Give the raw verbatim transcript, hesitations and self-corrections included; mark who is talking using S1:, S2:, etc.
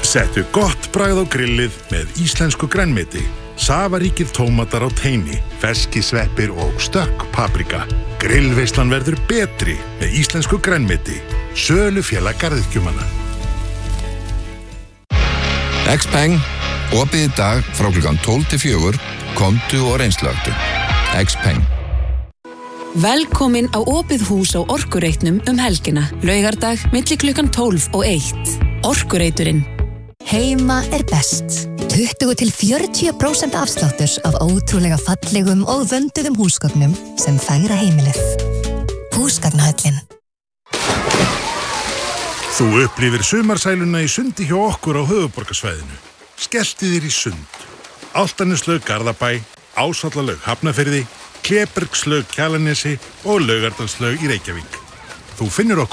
S1: Settu gott bragð á grillið með íslensku grænmeti. Safaríkir tómatar á teini, ferski sveppir og stökk paprika. Grillveislan verður betri með íslensku grænmeti. Sölufélag garðyrkjumanna.
S2: Xpeng, opið í dag frá klukkan tólf til fjögur, komdu og reynslögdu. Xpeng.
S3: Velkomin á opið hús á Orkureitnum um helgina. Laugardag milli klukkan tólf og eitt. Orkureiturinn.
S4: Heima er best. tuttugu til fjörutíu prósent afsláttur af ótrúlega fallegum og vönduðum húsgögnum sem fegra heimilið. Húsgagnahöllin.
S1: Þú upplifir sumarsæluna í sundi hjá okkur á höfuðborgarsvæðinu. Skelltu þér í sund. Álftaneslaug Garðabæ, Ásvallalaug Hafnarfirði, Klébergslaug Kjalarnesi og Laugardalslaug í Reykjavík. Þú finnur okkur